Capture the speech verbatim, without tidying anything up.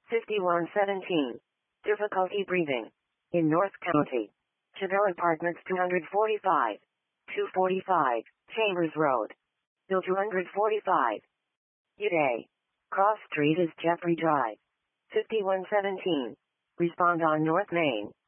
fifty-one seventeen. Difficulty breathing. In North County. Chabelle Apartments two forty-five. two forty-five. Chambers Road. Bill two forty-five. Uday. Cross Street is Jeffrey Drive. fifty-one seventeen. Respond on North Main.